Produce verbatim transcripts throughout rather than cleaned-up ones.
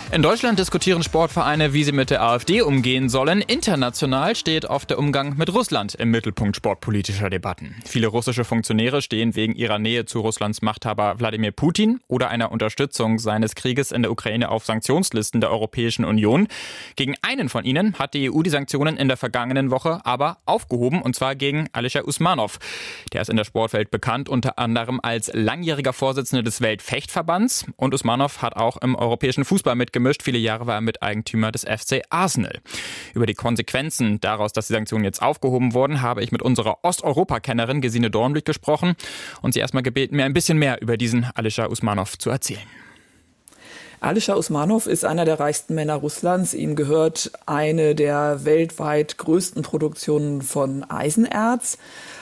In Deutschland diskutieren Sportvereine, wie sie mit der AfD umgehen sollen. International steht oft der Umgang mit Russland im Mittelpunkt sportpolitischer Debatten. Viele russische Funktionäre stehen wegen ihrer Nähe zu Russlands Machthaber Wladimir Putin oder einer Unterstützung seines Krieges in der Ukraine auf Sanktionslisten der Europäischen Union. Gegen einen von ihnen hat die E U die Sanktionen in der vergangenen Woche aber aufgehoben, und zwar gegen Alisher Usmanov. Der ist in der Sportwelt bekannt, unter anderem als langjähriger Vorsitzender des Weltfechtverbands, und Usmanov hat auch im europäischen Fußball mitgemischt. Viele Jahre war er Miteigentümer des F C Arsenal. Über die Konsequenzen daraus, dass die Sanktionen jetzt aufgehoben wurden, habe ich mit unserer Osteuropa-Kennerin Gesine Dornblick gesprochen und sie erstmal gebeten, mir ein bisschen mehr über diesen Alisher Usmanov zu erzählen. Alisher Usmanov ist einer der reichsten Männer Russlands. Ihm gehört eine der weltweit größten Produktionen von Eisenerz.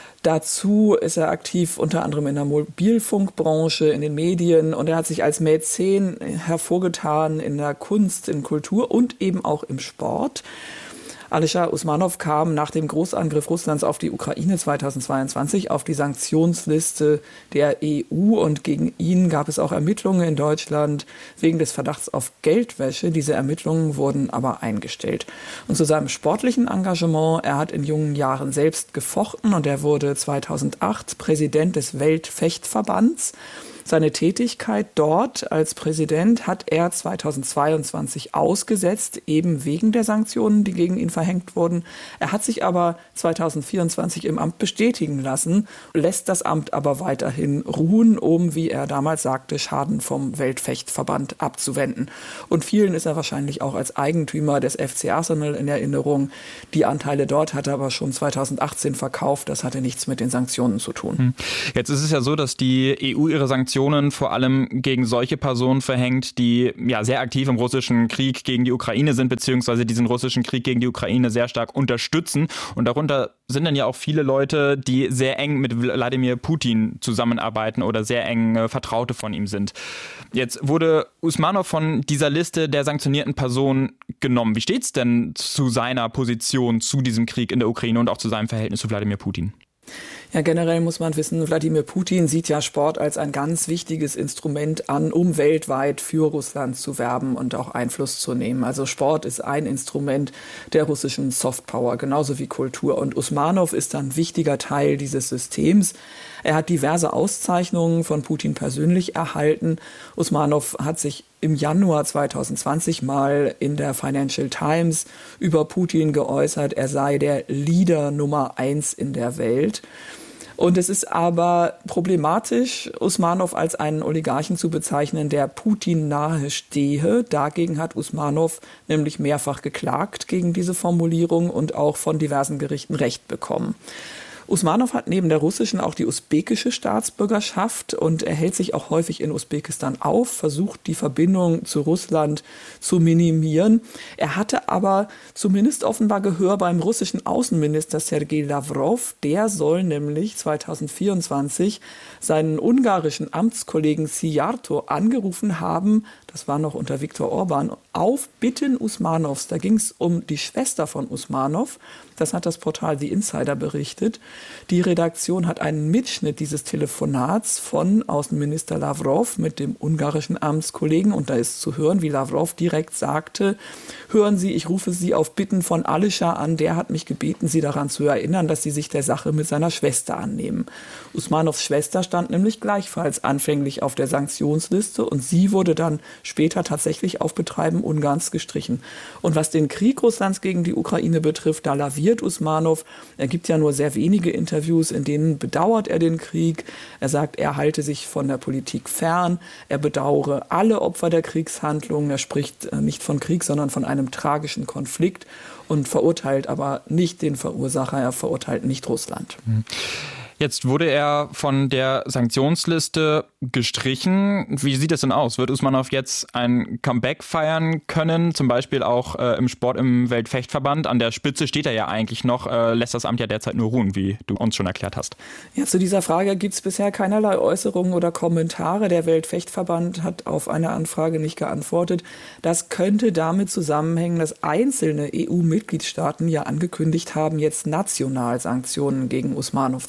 Dazu ist er aktiv unter anderem in der Mobilfunkbranche, in den Medien, und er hat sich als Mäzen hervorgetan in der Kunst, in Kultur und eben auch im Sport. Alisher Usmanov kam nach dem Großangriff Russlands auf die Ukraine zweitausendzweiundzwanzig auf die Sanktionsliste der E U, und gegen ihn gab es auch Ermittlungen in Deutschland wegen des Verdachts auf Geldwäsche. Diese Ermittlungen wurden aber eingestellt. Und zu seinem sportlichen Engagement: Er hat in jungen Jahren selbst gefochten und er wurde zweitausendacht Präsident des Weltfechtverbands. Seine Tätigkeit dort als Präsident hat er zweitausendzweiundzwanzig ausgesetzt, eben wegen der Sanktionen, die gegen ihn verhängt wurden. Er hat sich aber zweitausendvierundzwanzig im Amt bestätigen lassen, lässt das Amt aber weiterhin ruhen, um, wie er damals sagte, Schaden vom Weltfechtverband abzuwenden. Und vielen ist er wahrscheinlich auch als Eigentümer des F C Arsenal in Erinnerung. Die Anteile dort hat er aber schon zweitausendachtzehn verkauft. Das hatte nichts mit den Sanktionen zu tun. Jetzt ist es ja so, dass die E U ihre Sanktionen vor allem gegen solche Personen verhängt, die ja sehr aktiv im russischen Krieg gegen die Ukraine sind, beziehungsweise diesen russischen Krieg gegen die Ukraine sehr stark unterstützen. Und darunter sind dann ja auch viele Leute, die sehr eng mit Wladimir Putin zusammenarbeiten oder sehr eng äh, Vertraute von ihm sind. Jetzt wurde Usmanov von dieser Liste der sanktionierten Personen genommen. Wie steht es denn zu seiner Position zu diesem Krieg in der Ukraine und auch zu seinem Verhältnis zu Wladimir Putin? Ja, generell muss man wissen, Wladimir Putin sieht ja Sport als ein ganz wichtiges Instrument an, um weltweit für Russland zu werben und auch Einfluss zu nehmen. Also Sport ist ein Instrument der russischen Softpower, genauso wie Kultur. Und Usmanov ist ein wichtiger Teil dieses Systems. Er hat diverse Auszeichnungen von Putin persönlich erhalten. Usmanov hat sich im Januar zweitausendzwanzig mal in der Financial Times über Putin geäußert, er sei der Leader Nummer eins in der Welt. Und es ist aber problematisch, Usmanov als einen Oligarchen zu bezeichnen, der Putin nahe stehe. Dagegen hat Usmanov nämlich mehrfach geklagt gegen diese Formulierung und auch von diversen Gerichten Recht bekommen. Usmanov hat neben der russischen auch die usbekische Staatsbürgerschaft und er hält sich auch häufig in Usbekistan auf, versucht die Verbindung zu Russland zu minimieren. Er hatte aber zumindest offenbar Gehör beim russischen Außenminister Sergei Lavrov. Der soll nämlich zweitausendvierundzwanzig seinen ungarischen Amtskollegen Szijjártó angerufen haben, das war noch unter Viktor Orban, auf Bitten Usmanovs. Da ging es um die Schwester von Usmanov. Das hat das Portal The Insider berichtet. Die Redaktion hat einen Mitschnitt dieses Telefonats von Außenminister Lavrov mit dem ungarischen Amtskollegen. Und da ist zu hören, wie Lavrov direkt sagte: Hören Sie, ich rufe Sie auf Bitten von Alisher an. Der hat mich gebeten, Sie daran zu erinnern, dass Sie sich der Sache mit seiner Schwester annehmen. Usmanovs Schwester stand nämlich gleichfalls anfänglich auf der Sanktionsliste und sie wurde dann später tatsächlich auf Betreiben Ungarns gestrichen. Und was den Krieg Russlands gegen die Ukraine betrifft, da laviert Usmanov. Er gibt ja nur sehr wenige Interviews, in denen bedauert er den Krieg. Er sagt, er halte sich von der Politik fern. Er bedauere alle Opfer der Kriegshandlungen. Er spricht nicht von Krieg, sondern von einem tragischen Konflikt und verurteilt aber nicht den Verursacher. Er verurteilt nicht Russland. Mhm. Jetzt wurde er von der Sanktionsliste gestrichen. Wie sieht es denn aus? Wird Usmanov jetzt ein Comeback feiern können? Zum Beispiel auch äh, im Sport im Weltfechtverband. An der Spitze steht er ja eigentlich noch, äh, lässt das Amt ja derzeit nur ruhen, wie du uns schon erklärt hast. Ja, zu dieser Frage gibt es bisher keinerlei Äußerungen oder Kommentare. Der Weltfechtverband hat auf eine Anfrage nicht geantwortet. Das könnte damit zusammenhängen, dass einzelne E U-Mitgliedstaaten ja angekündigt haben, jetzt national Sanktionen gegen Usmanov zu verhängen.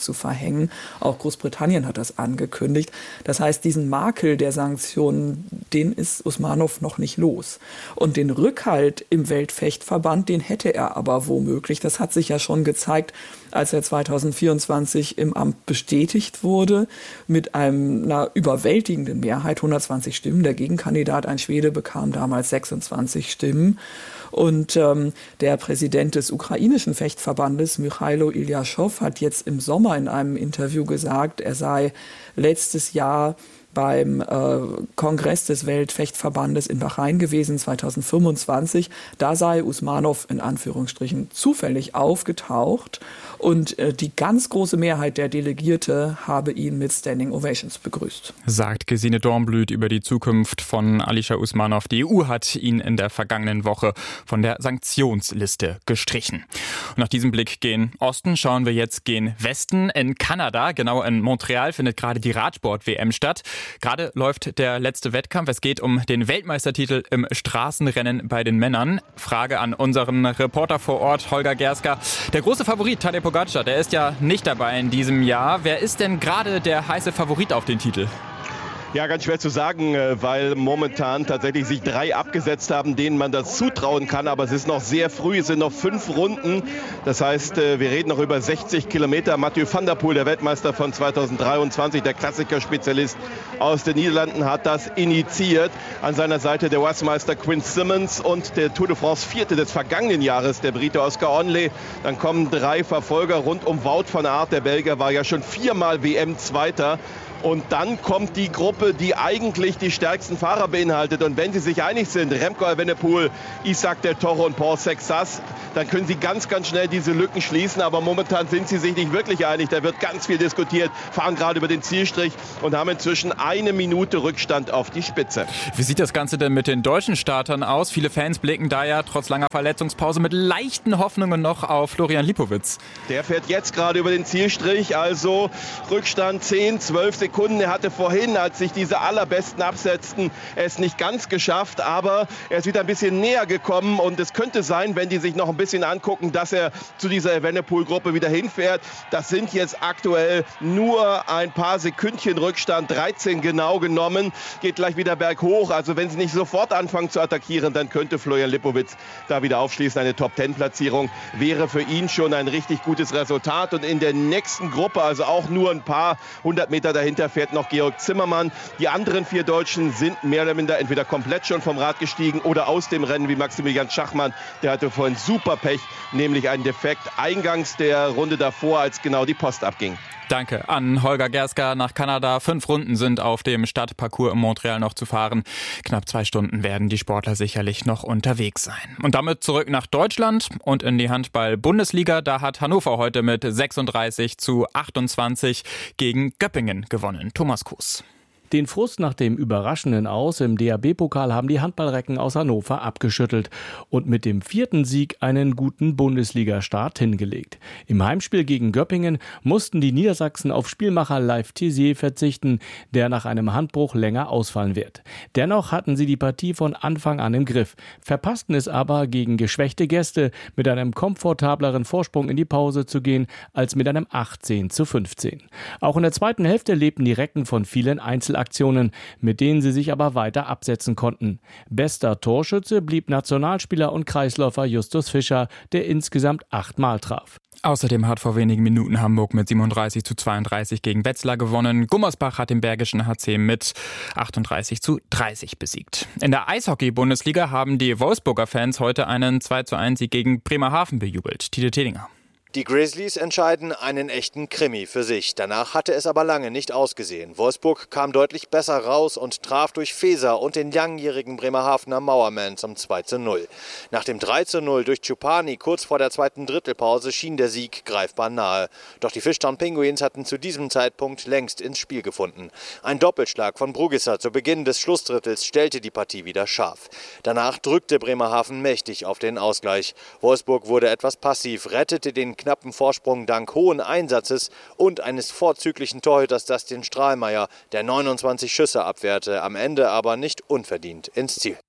verhängen. Auch Großbritannien hat das angekündigt. Das heißt, diesen Makel der Sanktionen, den ist Usmanov noch nicht los. Und den Rückhalt im Weltfechtverband, den hätte er aber womöglich. Das hat sich ja schon gezeigt, als er zweitausendvierundzwanzig im Amt bestätigt wurde, mit einem, einer überwältigenden Mehrheit, hundertzwanzig Stimmen. Der Gegenkandidat, ein Schwede, bekam damals sechsundzwanzig Stimmen. Und ähm, der Präsident des ukrainischen Fechtverbandes, Michailo Iljaschow, hat jetzt im Sommer in einem Interview gesagt, er sei letztes Jahr beim äh, Kongress des Weltfechtverbandes in Bahrain gewesen, zweitausendfünfundzwanzig. Da sei Usmanov in Anführungsstrichen zufällig aufgetaucht und äh, die ganz große Mehrheit der Delegierte habe ihn mit Standing Ovations begrüßt. Sagt Gesine Dornblüt über die Zukunft von Alisher Usmanov. Die E U hat ihn in der vergangenen Woche von der Sanktionsliste gestrichen. Und nach diesem Blick gen Osten schauen wir jetzt gen Westen. In Kanada, genau in Montreal, findet gerade die Radsport-W M statt. Gerade läuft der letzte Wettkampf. Es geht um den Weltmeistertitel im Straßenrennen bei den Männern. Frage an unseren Reporter vor Ort, Holger Gerska. Der große Favorit, Tadej Pogačar, der ist ja nicht dabei in diesem Jahr. Wer ist denn gerade der heiße Favorit auf den Titel? Ja, ganz schwer zu sagen, weil momentan tatsächlich sich drei abgesetzt haben, denen man das zutrauen kann. Aber es ist noch sehr früh, es sind noch fünf Runden. Das heißt, wir reden noch über sechzig Kilometer. Mathieu van der Poel, der Weltmeister von zweitausenddreiundzwanzig, der Klassikerspezialist aus den Niederlanden, hat das initiiert. An seiner Seite der U S-Meister Quinn Simmons und der Tour de France Vierte des vergangenen Jahres, der Brite Oscar Onley. Dann kommen drei Verfolger rund um Wout van Aert. Der Belgier war ja schon viermal W M-Zweiter. Und dann kommt die Gruppe, die eigentlich die stärksten Fahrer beinhaltet. Und wenn sie sich einig sind, Remco Evenepoel, Isaac Del Toro und Paul Sexas, dann können sie ganz, ganz schnell diese Lücken schließen. Aber momentan sind sie sich nicht wirklich einig. Da wird ganz viel diskutiert, fahren gerade über den Zielstrich und haben inzwischen eine Minute Rückstand auf die Spitze. Wie sieht das Ganze denn mit den deutschen Startern aus? Viele Fans blicken da ja trotz langer Verletzungspause mit leichten Hoffnungen noch auf Florian Lipowitz. Der fährt jetzt gerade über den Zielstrich, also Rückstand zehn, zwölf Sekunden. Er hatte vorhin, als sich diese allerbesten absetzten, es nicht ganz geschafft, aber er ist wieder ein bisschen näher gekommen und es könnte sein, wenn die sich noch ein bisschen angucken, dass er zu dieser Evenepoel-Gruppe wieder hinfährt. Das sind jetzt aktuell nur ein paar Sekündchen Rückstand, dreizehn genau genommen, geht gleich wieder berghoch. Also wenn sie nicht sofort anfangen zu attackieren, dann könnte Florian Lipowitz da wieder aufschließen. Eine Top-Zehn-Platzierung wäre für ihn schon ein richtig gutes Resultat und in der nächsten Gruppe, also auch nur ein paar hundert Meter dahinter, fährt noch Georg Zimmermann. Die anderen vier Deutschen sind mehr oder minder entweder komplett schon vom Rad gestiegen oder aus dem Rennen, wie Maximilian Schachmann. Der hatte vorhin super Pech, nämlich einen Defekt eingangs der Runde davor, als genau die Post abging. Danke an Holger Gerska nach Kanada. Fünf Runden sind auf dem Stadtparcours in Montreal noch zu fahren. Knapp zwei Stunden werden die Sportler sicherlich noch unterwegs sein. Und damit zurück nach Deutschland und in die Handball-Bundesliga. Da hat Hannover heute mit sechsunddreißig zu achtundzwanzig gegen Göppingen gewonnen. Thomas Kuss. Den Frust nach dem überraschenden Aus im D H B-Pokal haben die Handballrecken aus Hannover abgeschüttelt und mit dem vierten Sieg einen guten Bundesliga-Start hingelegt. Im Heimspiel gegen Göppingen mussten die Niedersachsen auf Spielmacher Leif Tissier verzichten, der nach einem Handbruch länger ausfallen wird. Dennoch hatten sie die Partie von Anfang an im Griff, verpassten es aber gegen geschwächte Gäste mit einem komfortableren Vorsprung in die Pause zu gehen als mit einem achtzehn zu fünfzehn. Auch in der zweiten Hälfte lebten die Recken von vielen Einzelaktionen, mit denen sie sich aber weiter absetzen konnten. Bester Torschütze blieb Nationalspieler und Kreisläufer Justus Fischer, der insgesamt achtmal traf. Außerdem hat vor wenigen Minuten Hamburg mit siebenunddreißig zu zweiunddreißig gegen Wetzlar gewonnen. Gummersbach hat den Bergischen H C mit achtunddreißig zu dreißig besiegt. In der Eishockey-Bundesliga haben die Wolfsburger Fans heute einen zwei zu eins Sieg gegen Bremerhaven bejubelt. Tide Tedinger. Die Grizzlies entscheiden einen echten Krimi für sich. Danach hatte es aber lange nicht ausgesehen. Wolfsburg kam deutlich besser raus und traf durch Feser und den langjährigen Bremerhavener Mauerman zum zwei zu null. Nach dem drei zu null durch Chupani kurz vor der zweiten Drittelpause schien der Sieg greifbar nahe. Doch die Fishtown Penguins hatten zu diesem Zeitpunkt längst ins Spiel gefunden. Ein Doppelschlag von Brugisser zu Beginn des Schlussdrittels stellte die Partie wieder scharf. Danach drückte Bremerhaven mächtig auf den Ausgleich. Wolfsburg wurde etwas passiv, rettete den knappen Vorsprung dank hohen Einsatzes und eines vorzüglichen Torhüters Dustin Strahlmeier, der neunundzwanzig Schüsse abwehrte, am Ende aber nicht unverdient ins Ziel.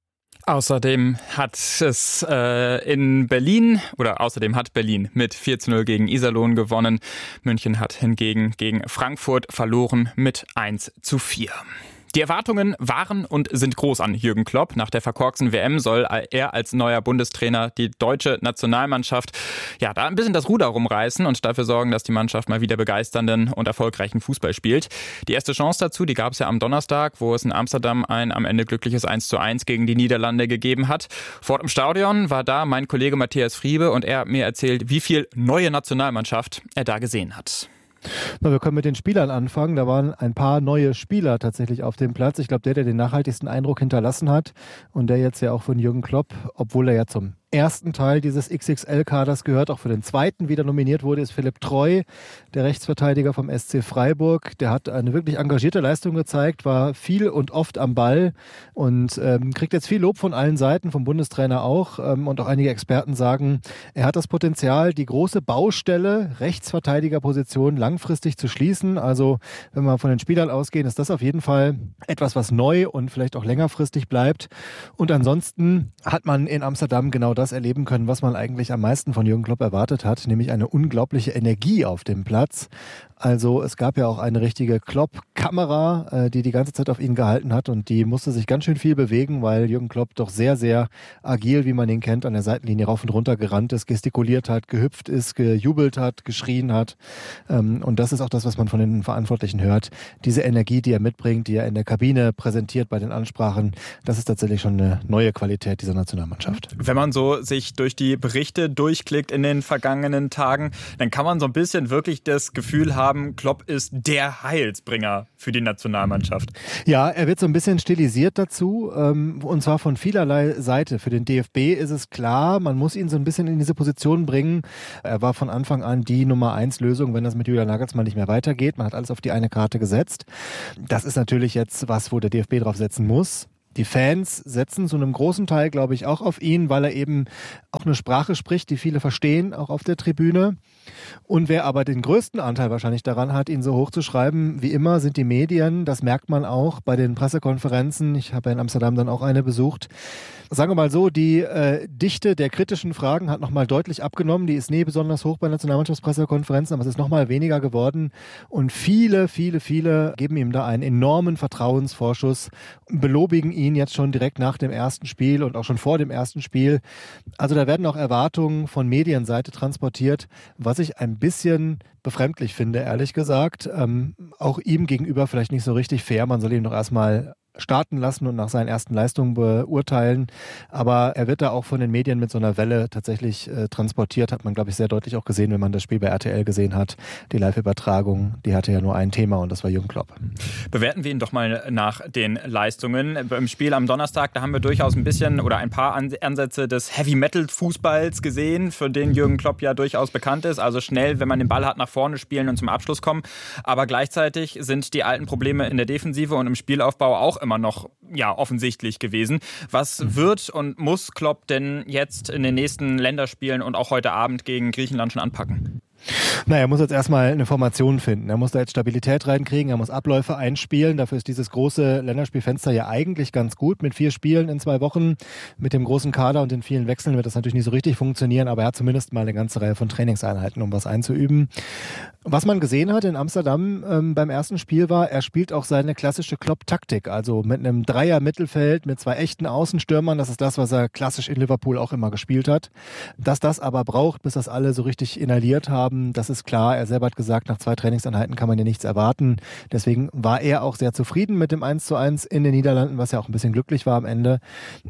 Außerdem hat es äh, in Berlin, oder außerdem hat Berlin mit vier zu null gegen Iserlohn gewonnen. München hat hingegen gegen Frankfurt verloren mit eins zu vier. Die Erwartungen waren und sind groß an Jürgen Klopp. Nach der verkorksten W M soll er als neuer Bundestrainer die deutsche Nationalmannschaft ja da ein bisschen das Ruder rumreißen und dafür sorgen, dass die Mannschaft mal wieder begeisternden und erfolgreichen Fußball spielt. Die erste Chance dazu, die gab es ja am Donnerstag, wo es in Amsterdam ein am Ende glückliches eins zu eins gegen die Niederlande gegeben hat. Vor Ort im Stadion war da mein Kollege Matthias Friebe und er hat mir erzählt, wie viel neue Nationalmannschaft er da gesehen hat. Na, wir können mit den Spielern anfangen. Da waren ein paar neue Spieler tatsächlich auf dem Platz. Ich glaube, der, der den nachhaltigsten Eindruck hinterlassen hat und der jetzt ja auch von Jürgen Klopp, obwohl er ja zum ersten Teil dieses X X L-Kaders gehört, auch für den zweiten wieder nominiert wurde, ist Philipp Treu, der Rechtsverteidiger vom S C Freiburg. Der hat eine wirklich engagierte Leistung gezeigt, war viel und oft am Ball und ähm, kriegt jetzt viel Lob von allen Seiten, vom Bundestrainer auch. Ähm, und auch einige Experten sagen, er hat das Potenzial, die große Baustelle Rechtsverteidigerposition langfristig zu schließen. Also wenn wir von den Spielern ausgehen, ist das auf jeden Fall etwas, was neu und vielleicht auch längerfristig bleibt. Und ansonsten hat man in Amsterdam genau das erleben können, was man eigentlich am meisten von Jürgen Klopp erwartet hat, nämlich eine unglaubliche Energie auf dem Platz. Also es gab ja auch eine richtige Klopp-Kamera, die die ganze Zeit auf ihn gehalten hat und die musste sich ganz schön viel bewegen, weil Jürgen Klopp doch sehr, sehr agil, wie man ihn kennt, an der Seitenlinie rauf und runter gerannt ist, gestikuliert hat, gehüpft ist, gejubelt hat, geschrien hat. Und das ist auch das, was man von den Verantwortlichen hört. Diese Energie, die er mitbringt, die er in der Kabine präsentiert bei den Ansprachen, das ist tatsächlich schon eine neue Qualität dieser Nationalmannschaft. Wenn man so sich durch die Berichte durchklickt in den vergangenen Tagen, dann kann man so ein bisschen wirklich das Gefühl haben, Klopp ist der Heilsbringer für die Nationalmannschaft. Ja, er wird so ein bisschen stilisiert dazu, und zwar von vielerlei Seite. Für den D F B ist es klar, man muss ihn so ein bisschen in diese Position bringen. Er war von Anfang an die Nummer eins Lösung, wenn das mit Julian Nagelsmann nicht mehr weitergeht. Man hat alles auf die eine Karte gesetzt. Das ist natürlich jetzt was, wo der D F B drauf setzen muss. Die Fans setzen zu einem großen Teil, glaube ich, auch auf ihn, weil er eben auch eine Sprache spricht, die viele verstehen, auch auf der Tribüne. Und wer aber den größten Anteil wahrscheinlich daran hat, ihn so hochzuschreiben, wie immer, sind die Medien. Das merkt man auch bei den Pressekonferenzen. Ich habe ja in Amsterdam dann auch eine besucht. Sagen wir mal so, die äh, Dichte der kritischen Fragen hat nochmal deutlich abgenommen. Die ist nie besonders hoch bei Nationalmannschaftspressekonferenzen, aber es ist nochmal weniger geworden. Und viele, viele, viele geben ihm da einen enormen Vertrauensvorschuss, belobigen ihn jetzt schon direkt nach dem ersten Spiel und auch schon vor dem ersten Spiel. Also da werden auch Erwartungen von Medienseite transportiert, was ich ein bisschen befremdlich finde, ehrlich gesagt. Ähm, auch ihm gegenüber vielleicht nicht so richtig fair. Man soll ihn doch erstmal starten lassen und nach seinen ersten Leistungen beurteilen. Aber er wird da auch von den Medien mit so einer Welle tatsächlich äh, transportiert. Hat man, glaube ich, sehr deutlich auch gesehen, wenn man das Spiel bei R T L gesehen hat. Die Live-Übertragung, die hatte ja nur ein Thema und das war Jürgen Klopp. Bewerten wir ihn doch mal nach den Leistungen. Im Spiel am Donnerstag, da haben wir durchaus ein bisschen oder ein paar Ansätze des Heavy-Metal-Fußballs gesehen, für den Jürgen Klopp ja durchaus bekannt ist. Also schnell, wenn man den Ball hat, nach vorne spielen und zum Abschluss kommen. Aber gleichzeitig sind die alten Probleme in der Defensive und im Spielaufbau auch immer noch ja, offensichtlich gewesen. Was wird und muss Klopp denn jetzt in den nächsten Länderspielen und auch heute Abend gegen Griechenland schon anpacken? Na, er muss jetzt erstmal eine Formation finden. Er muss da jetzt Stabilität reinkriegen, er muss Abläufe einspielen. Dafür ist dieses große Länderspielfenster ja eigentlich ganz gut. Mit vier Spielen in zwei Wochen, mit dem großen Kader und den vielen Wechseln wird das natürlich nicht so richtig funktionieren, aber er hat zumindest mal eine ganze Reihe von Trainingseinheiten, um was einzuüben. Was man gesehen hat in Amsterdam ähm, beim ersten Spiel war, er spielt auch seine klassische Klopp-Taktik, also mit einem Dreier-Mittelfeld, mit zwei echten Außenstürmern. Das ist das, was er klassisch in Liverpool auch immer gespielt hat. Dass das aber braucht, bis das alle so richtig inhaliert haben, das ist klar. Er selber hat gesagt, nach zwei Trainingseinheiten kann man ja nichts erwarten. Deswegen war er auch sehr zufrieden mit dem eins zu eins in den Niederlanden, was ja auch ein bisschen glücklich war am Ende.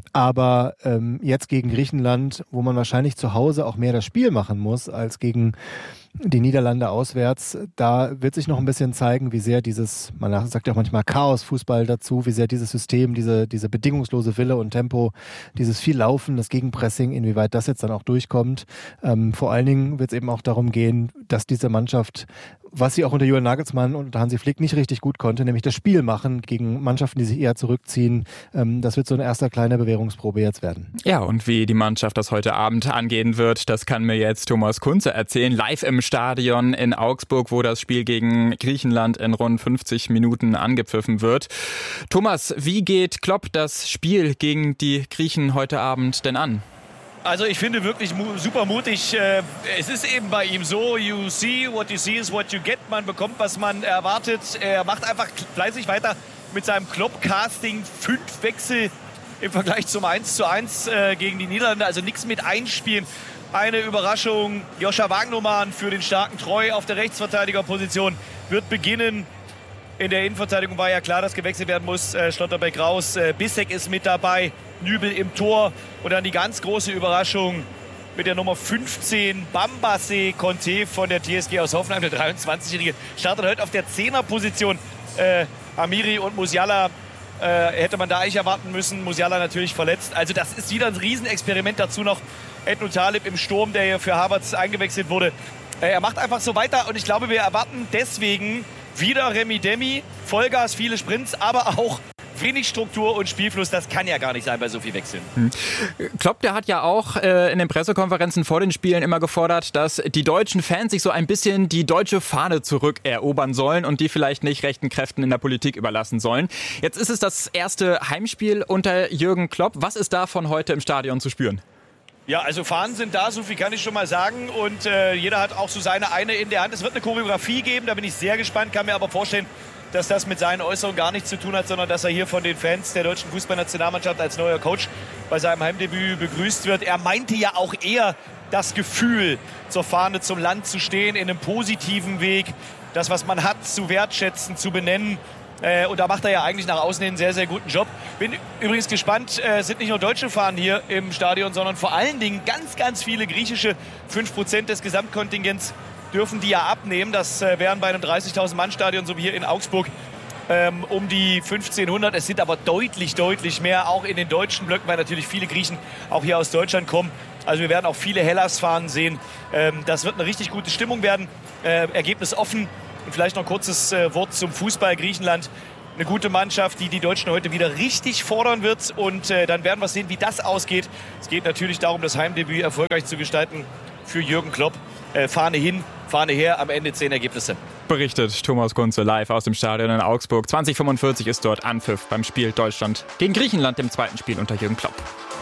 Aber ähm, jetzt gegen Griechenland, wo man wahrscheinlich zu Hause auch mehr das Spiel machen muss als gegen die Niederlande auswärts, da wird sich noch ein bisschen zeigen, wie sehr dieses, man sagt ja auch manchmal Chaos-Fußball dazu, wie sehr dieses System, diese, diese bedingungslose Wille und Tempo, dieses viel Laufen, das Gegenpressing, inwieweit das jetzt dann auch durchkommt. Ähm, vor allen Dingen wird es eben auch darum gehen, dass diese Mannschaft, was sie auch unter Julian Nagelsmann und unter Hansi Flick nicht richtig gut konnte, nämlich das Spiel machen gegen Mannschaften, die sich eher zurückziehen. Ähm, das wird so eine erste kleine Bewährungsprobe jetzt werden. Ja, und wie die Mannschaft das heute Abend angehen wird, das kann mir jetzt Thomas Kunze erzählen, live im Stadion in Augsburg, wo das Spiel gegen Griechenland in rund fünfzig Minuten angepfiffen wird. Thomas, wie geht Klopp das Spiel gegen die Griechen heute Abend denn an? Also ich finde wirklich mu- super mutig. Es ist eben bei ihm so, you see, what you see is what you get. Man bekommt, was man erwartet. Er macht einfach fleißig weiter mit seinem Klopp-Casting. Fünf Wechsel im Vergleich zum eins zu eins gegen die Niederlande. Also nichts mit einspielen. Eine Überraschung. Joscha Wagnumann für den starken Treu auf der Rechtsverteidigerposition wird beginnen. In der Innenverteidigung war ja klar, dass gewechselt werden muss. Äh, Schlotterbeck raus, äh, Bissek ist mit dabei, Nübel im Tor. Und dann die ganz große Überraschung mit der Nummer fünfzehn, Bambase Conte von der T S G aus Hoffenheim. Der dreiundzwanzigjährige startet heute auf der Zehnerposition. Äh, Amiri und Musiala äh, hätte man da eigentlich erwarten müssen. Musiala natürlich verletzt. Also das ist wieder ein Riesenexperiment. Dazu noch Ednou Talib im Sturm, der hier für Havertz eingewechselt wurde. Äh, er macht einfach so weiter und ich glaube, wir erwarten deswegen wieder Remi Demi, Vollgas, viele Sprints, aber auch wenig Struktur und Spielfluss. Das kann ja gar nicht sein bei so viel Wechseln. Hm. Klopp, der hat ja auch äh, in den Pressekonferenzen vor den Spielen immer gefordert, dass die deutschen Fans sich so ein bisschen die deutsche Fahne zurückerobern sollen und die vielleicht nicht rechten Kräften in der Politik überlassen sollen. Jetzt ist es das erste Heimspiel unter Jürgen Klopp. Was ist davon heute im Stadion zu spüren? Ja, also Fahnen sind da, so viel kann ich schon mal sagen. Und äh, jeder hat auch so seine eine in der Hand. Es wird eine Choreografie geben, da bin ich sehr gespannt. Kann mir aber vorstellen, dass das mit seinen Äußerungen gar nichts zu tun hat, sondern dass er hier von den Fans der deutschen Fußballnationalmannschaft als neuer Coach bei seinem Heimdebüt begrüßt wird. Er meinte ja auch eher das Gefühl, zur Fahne zum Land zu stehen, in einem positiven Weg, das, was man hat, zu wertschätzen, zu benennen. Äh, und da macht er ja eigentlich nach außen hin einen sehr, sehr guten Job. Bin übrigens gespannt, äh, sind nicht nur deutsche Fahnen hier im Stadion, sondern vor allen Dingen ganz, ganz viele griechische. fünf Prozent des Gesamtkontingents dürfen die ja abnehmen. Das äh, wären bei einem dreißigtausend Mann Stadion, so wie hier in Augsburg, ähm, um die fünfzehnhundert. Es sind aber deutlich, deutlich mehr, auch in den deutschen Blöcken, weil natürlich viele Griechen auch hier aus Deutschland kommen. Also wir werden auch viele Hellas-Fahnen sehen. Ähm, das wird eine richtig gute Stimmung werden. Äh, Ergebnis offen. Und vielleicht noch ein kurzes äh, Wort zum Fußball. Griechenland, eine gute Mannschaft, die die Deutschen heute wieder richtig fordern wird. Und äh, dann werden wir sehen, wie das ausgeht. Es geht natürlich darum, das Heimdebüt erfolgreich zu gestalten für Jürgen Klopp. Äh, Fahne hin, Fahne her, am Ende zehn Ergebnisse. Berichtet Thomas Kunze live aus dem Stadion in Augsburg. zwanzig fünfundvierzig ist dort Anpfiff beim Spiel Deutschland gegen Griechenland, dem zweiten Spiel unter Jürgen Klopp.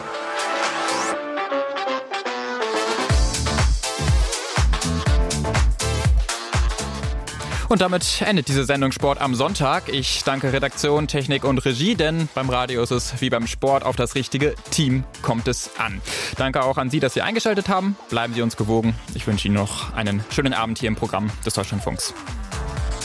Und damit endet diese Sendung Sport am Sonntag. Ich danke Redaktion, Technik und Regie, denn beim Radio ist es wie beim Sport, auf das richtige Team kommt es an. Danke auch an Sie, dass Sie eingeschaltet haben. Bleiben Sie uns gewogen. Ich wünsche Ihnen noch einen schönen Abend hier im Programm des Deutschlandfunks.